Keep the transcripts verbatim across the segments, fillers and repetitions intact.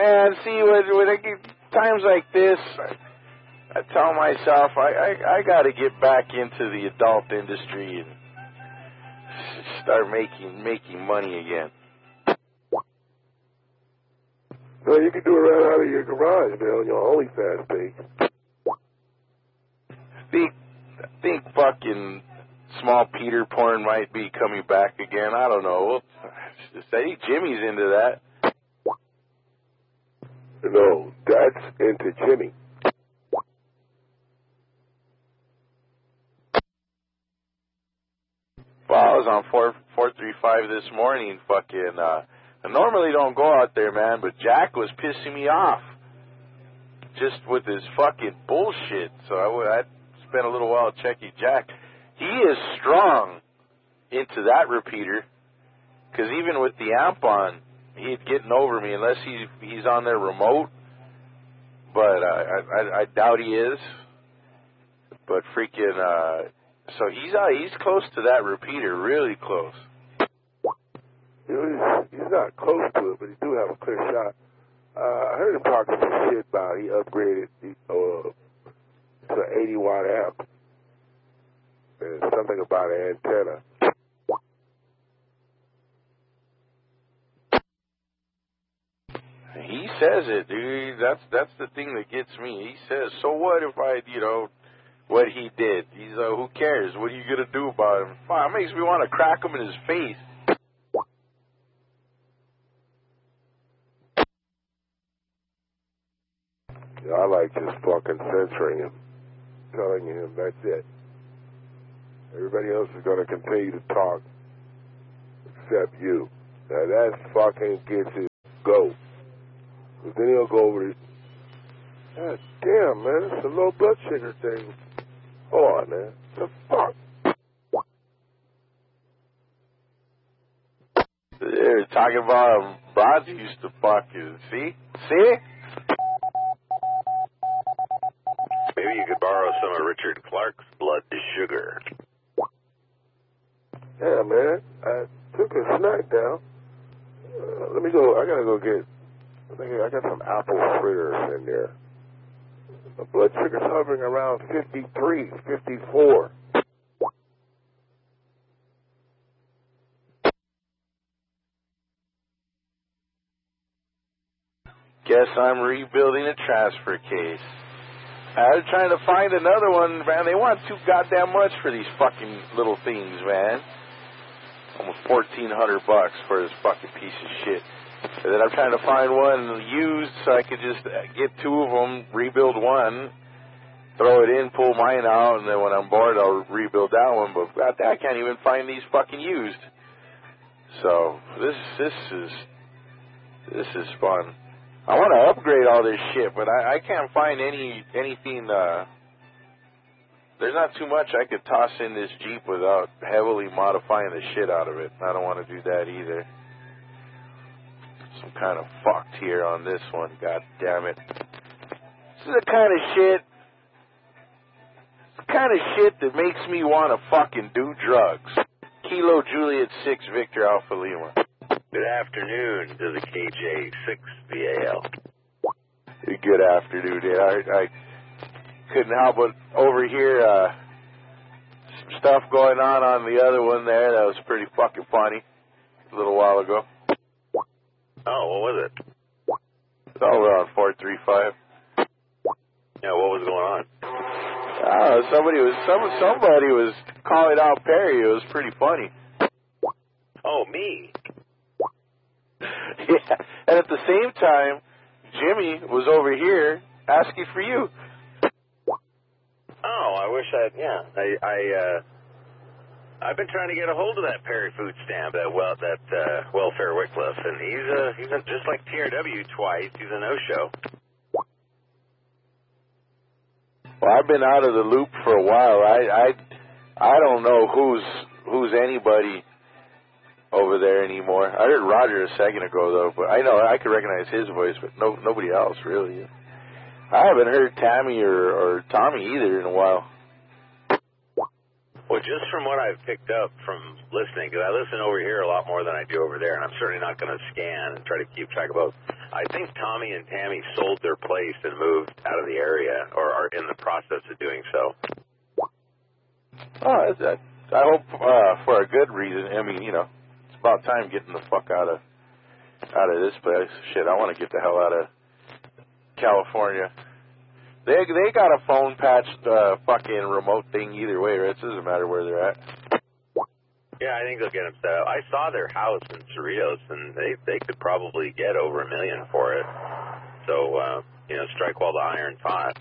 Man, see, when, when I get times like this, I, I tell myself I, I, I got to get back into the adult industry and start making making money again. No, you can do it right out of your garage, man, on your OnlyFans page. I think, I think fucking small Peter porn might be coming back again. I don't know. I think Jimmy's into that. No, that's into Jimmy. Well, I was on four four three five this morning. Fucking, uh, I normally don't go out there, man, but Jack was pissing me off just with his fucking bullshit. So I, I spent a little while checking Jack. He is strong into that repeater, because even with the amp on, he's getting over me unless he he's on there remote. But uh, I, I I doubt he is. But freaking. Uh, So he's uh, he's close to that repeater, really close. You know, he's, he's not close to it, but he do have a clear shot. Uh, I heard him talking some shit about he upgraded the, uh, to an eighty watt amp. And something about an antenna. He says it, dude. That's that's the thing that gets me. He says, so what if I, you know, what he did? He's like, uh, who cares? What are you going to do about him? Wow, it makes me want to crack him in his face. Yeah, I like just fucking censoring him. Telling him that's it. Everybody else is going to continue to talk except you. Now that fucking gets his go. But then he'll go over to, God damn, man, it's a low blood sugar thing. Hold on, man. The fuck? They're talking about him. Bronze used to fuck you. See? See? Maybe you could borrow some of Richard Clark's blood to sugar. Yeah, man. I took a snack down. Uh, let me go. I gotta go get. I think I got some apple fritters in there. My blood sugar's hovering around fifty-three, fifty-four. Guess I'm rebuilding a transfer case. I was trying to find another one, man. They want too goddamn much for these fucking little things, man. Almost fourteen hundred bucks for this fucking piece of shit. And then I'm trying to find one used so I could just get two of them, rebuild one, throw it in, pull mine out, and then when I'm bored, I'll rebuild that one. But God, I can't even find these fucking used. So this this is this is fun. I want to upgrade all this shit, but I, I can't find any anything. Uh, there's not too much I could toss in this Jeep without heavily modifying the shit out of it. I don't want to do that either. Some kind of fucked here on this one. God damn it! This is the kind of shit. The kind of shit that makes me want to fucking do drugs. Kilo Juliet six Victor Alpha Lima. Good afternoon to the K J six V A L. Good afternoon, yeah. I, I couldn't help but overhear uh, some stuff going on on the other one there. That was pretty fucking funny a little while ago. Oh, what was it? It's all around four three five. Yeah, what was going on? Oh, somebody was some, somebody was calling out Perry. It was pretty funny. Oh, me? Yeah, and at the same time, Jimmy was over here asking for you. Oh, I wish I'd, yeah. I, I, uh, I've been trying to get a hold of that Perry food stamp, that, well, that, uh, Welfare Wycliffe, and he's, uh, he's a, just like T R W twice. He's a no-show. Well, I've been out of the loop for a while. I, I, I don't know who's, who's anybody over there anymore. I heard Roger a second ago, though, but I know I could recognize his voice, but no, nobody else, really. I haven't heard Tammy or, or Tommy either in a while. Well, just from what I've picked up from listening, because I listen over here a lot more than I do over there, and I'm certainly not going to scan and try to keep track of both. I think Tommy and Tammy sold their place and moved out of the area, or are in the process of doing so. Oh, that's, that. I hope uh, for a good reason. I mean, you know, it's about time getting the fuck out of out of this place. Shit, I want to get the hell out of California. They they got a phone patched uh, fucking remote thing either way, right? It doesn't matter where they're at. Yeah, I think they'll get them set up. I saw their house in Cerritos, and they they could probably get over a million for it. So, uh, you know, strike while the iron's hot.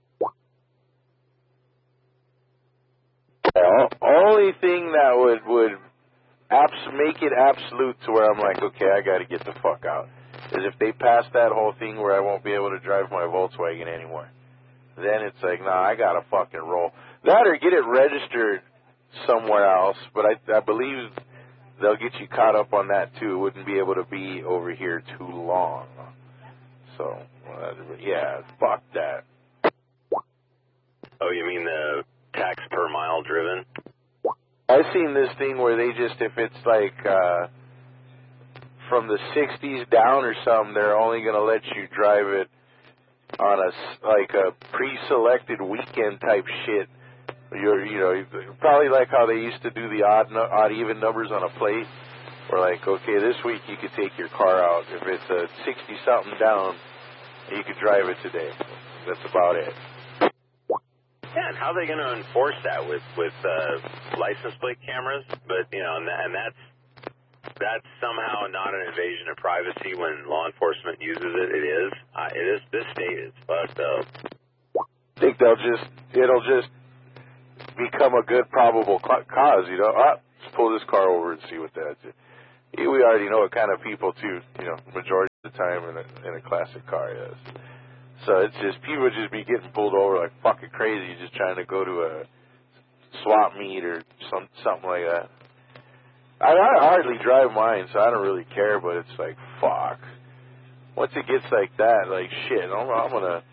The only thing that would would abs- make it absolute to where I'm like, okay, I got to get the fuck out, is if they pass that whole thing where I won't be able to drive my Volkswagen anymore. Then it's like, nah, I got to fucking roll. That or get it registered somewhere else, but I, I believe they'll get you caught up on that too. It wouldn't be able to be over here too long. So, uh, yeah, fuck that. Oh, you mean the tax per mile driven? I've seen this thing where they just, if it's like uh, from the sixties down or something, they're only going to let you drive it on a, like a pre-selected weekend type shit. You're, you know, probably like how they used to do the odd, odd even numbers on a plate. Or like, okay, this week you could take your car out. If it's a sixty-something down, you could drive it today. That's about it. Yeah, and how are they going to enforce that with with uh, license plate cameras? But you know, and, and that's that's somehow not an invasion of privacy when law enforcement uses it. It is. Uh, it is. This state is fucked up. I think they'll just, it'll just become a good probable cause. You know, ah, let's pull this car over and see what that's. We already know what kind of people too. You know, majority of the time in a in a classic car is. So it's just, people just be getting pulled over like fucking crazy just trying to go to a swap meet or some, something like that. I, I hardly drive mine, so I don't really care, but it's like, fuck. Once it gets like that, like, shit, I'm, I'm going to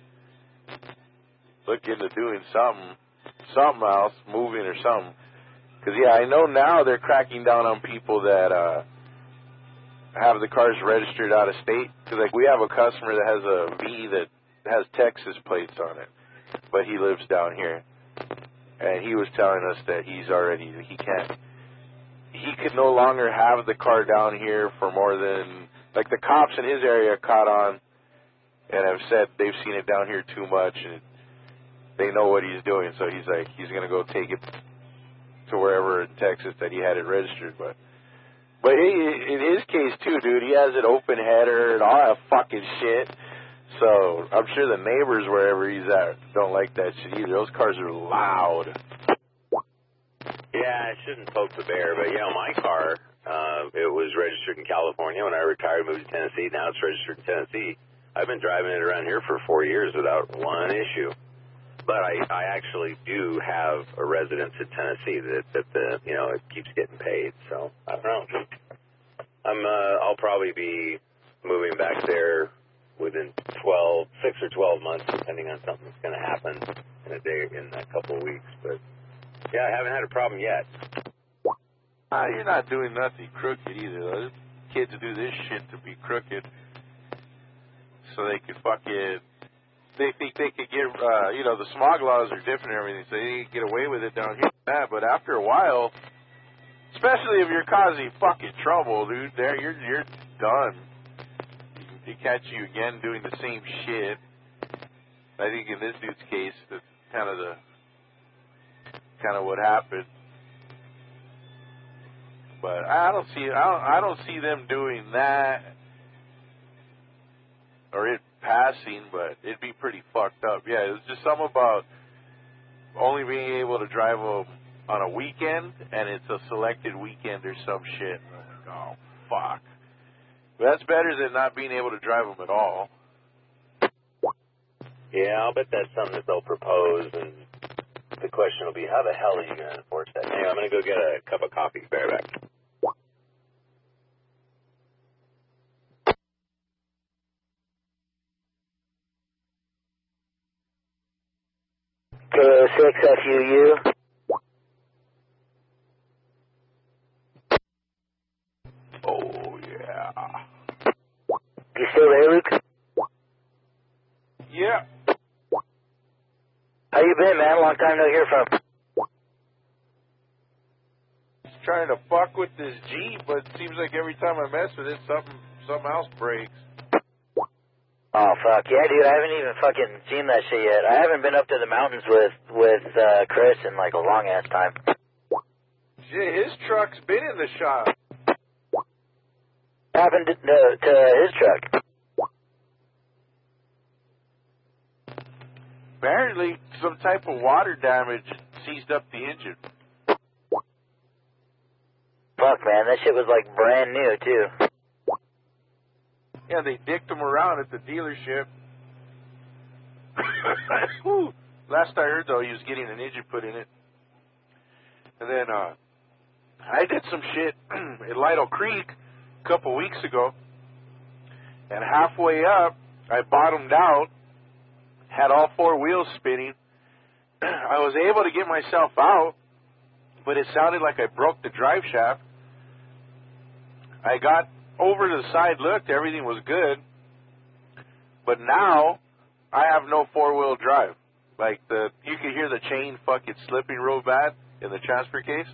look into doing something, something else, moving or something. Because, yeah, I know now they're cracking down on people that, uh, have the cars registered out of state. Because, like, we have a customer that has a V that has Texas plates on it, but he lives down here. And he was telling us that he's already, he can't, he could no longer have the car down here for more than, like, the cops in his area caught on and have said they've seen it down here too much and they know what he's doing. So he's like, he's going to go take it to wherever in Texas that he had it registered, but But he, in his case, too, dude, he has an open header and all that fucking shit. So I'm sure the neighbors wherever he's at don't like that shit either. Those cars are loud. Yeah, I shouldn't poke the bear, but, you know, my car, uh, it was registered in California. When I retired, moved to Tennessee. Now it's registered in Tennessee. I've been driving it around here for four years without one issue. But I, I actually do have a residence in Tennessee that, that the, you know, it keeps getting paid. So, I don't know. I'm, uh, I'll probably be moving back there within twelve, six or twelve months, depending on something that's going to happen in a day, in a couple of weeks. But, yeah, I haven't had a problem yet. Uh, you're not doing nothing crooked either, though. Kids do this shit to be crooked so they can fucking... They think they could get, uh, you know, the smog laws are different and everything, so they can get away with it down here. That, but after a while, especially if you're causing fucking trouble, dude, there you're you're done. They catch you again doing the same shit. I think in this dude's case, that's kind of the kind of what happened. But I don't see I don't I don't see them doing that or it passing, but it'd be pretty fucked up. Yeah, it's just something about only being able to drive them on a weekend, and it's a selected weekend or some shit. Like, oh, fuck. But that's better than not being able to drive them at all. Yeah, I'll bet that's something that they'll propose, and the question will be, how the hell are you going to enforce that? Anyway, I'm going to go get a cup of coffee. Be right back. K O six F U U. Oh, yeah. You still there, Luke? Yeah. How you been, man? Long time no hear from. He's trying to fuck with this Jeep, but it seems like every time I mess with it, something something else breaks. Oh, fuck. Yeah, dude, I haven't even fucking seen that shit yet. I haven't been up to the mountains with, with uh, Chris in like a long-ass time. Shit, his truck's been in the shop. What happened to, to, to his truck? Apparently, some type of water damage seized up the engine. Fuck, man, that shit was like brand new, too. Yeah, they dicked him around at the dealership. Whew. Last I heard, though, he was getting an engine put in it. And then uh, I did some shit at Lido Creek a couple weeks ago. And halfway up, I bottomed out, had all four wheels spinning. I was able to get myself out, but it sounded like I broke the drive shaft. I got over to the side, looked, everything was good. But now, I have no four-wheel drive. Like, the you can hear the chain fucking slipping real bad in the transfer case.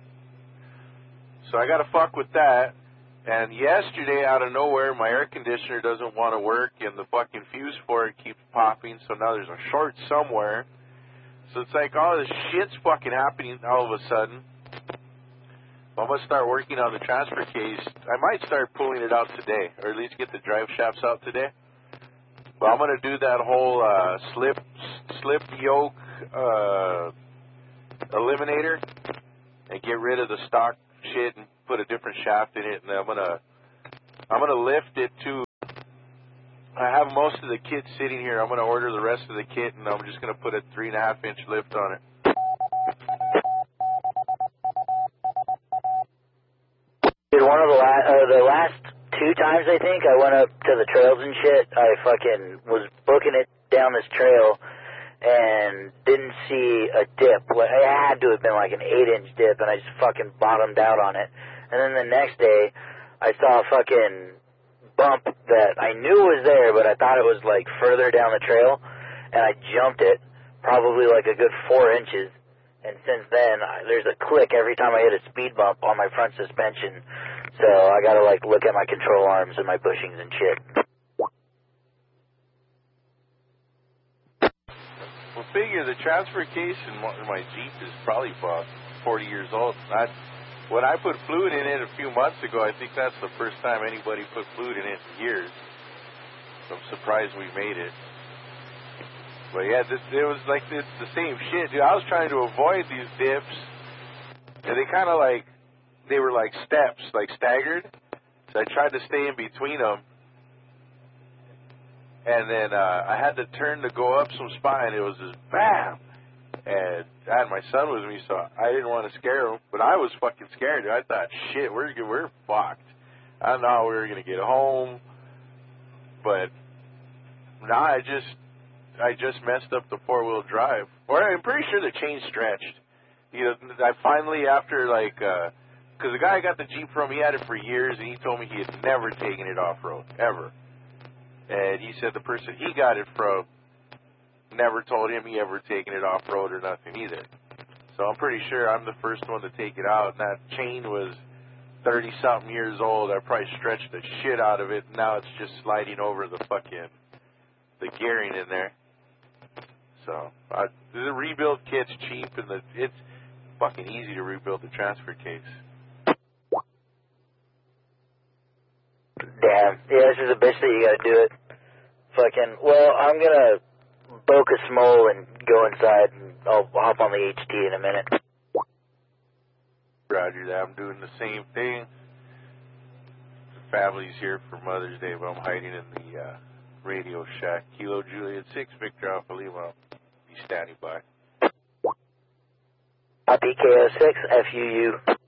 So I gotta fuck with that. And yesterday, out of nowhere, my air conditioner doesn't want to work, and the fucking fuse for it keeps popping, so now there's a short somewhere. So it's like all this shit's fucking happening all of a sudden. I'm going to start working on the transfer case. I might start pulling it out today, or at least get the drive shafts out today. But I'm going to do that whole uh, slip slip yoke uh, eliminator and get rid of the stock shit and put a different shaft in it. And then I'm going to I'm going to lift it to. I have most of the kit sitting here. I'm going to order the rest of the kit, and I'm just going to put a three and a half inch lift on it. Dude, one of the last, uh, the last two times, I think, I went up to the trails and shit, I fucking was booking it down this trail and didn't see a dip. It had to have been like an eight inch dip, and I just fucking bottomed out on it. And then the next day, I saw a fucking bump that I knew was there, but I thought it was like further down the trail, and I jumped it, probably like a good four inches. And since then, I, there's a click every time I hit a speed bump on my front suspension. So I gotta like look at my control arms and my bushings and shit. Well, figure the transfer case in my, in my Jeep is probably about forty years old. I, when I put fluid in it a few months ago, I think that's the first time anybody put fluid in it in years. So I'm surprised we made it. But yeah, this, it was like this, the same shit, dude. I was trying to avoid these dips, and they kind of like, they were like steps, like staggered. So I tried to stay in between them. And then uh, I had to turn to go up some spot, and it was just bam. And I had my son with me, so I didn't want to scare him. But I was fucking scared, dude. I thought, shit, we're, we're fucked. I don't know how we were going to get home. But now I just... I just messed up the four-wheel drive. Or I'm pretty sure the chain stretched. You know, I finally, after like, because uh, the guy I got the Jeep from, he had it for years, and he told me he had never taken it off-road, ever. And he said the person he got it from never told him he ever taken it off-road or nothing either. So I'm pretty sure I'm the first one to take it out, and that chain was thirty-something years old. I probably stretched the shit out of it, and now it's just sliding over the fucking, the gearing in there. So, uh, the rebuild kit's cheap, and the, it's fucking easy to rebuild the transfer case. Damn. Yeah, this is a bitch that you gotta do it. Fucking, well, I'm gonna boke a smole and go inside, and I'll hop on the H T in a minute. Roger that. I'm doing the same thing. The family's here for Mother's Day, but I'm hiding in the uh, Radio Shack. Kilo Juliet six, Victor Alpha Lima. Be standing by. Copy K O six, F U U.